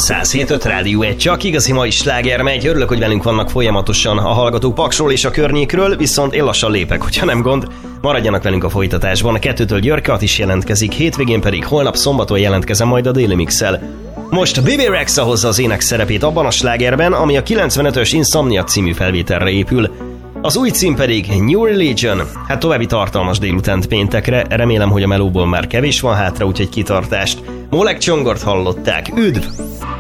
107.5 Rádió 1, csak igazi mai sláger megy. Örülök, hogy velünk vannak folyamatosan a hallgatók Paksról és a környékről, viszont én lassan lépek, hogyha nem gond. Maradjanak velünk a folytatásban. A 2-től Györke is jelentkezik, hétvégén pedig holnap szombaton jelentkezem majd a Daily Mix-el. Most Bibi Rexha hozza az ének szerepét abban a slágerben, ami a 95-ös Insomnia című felvételre épül. Az új cím pedig New Religion. Hát további tartalmas délutánt péntekre, remélem, hogy a melóból már kevés van hátra, úgyhogy kitartást. Molek Csongort hallották, üdv!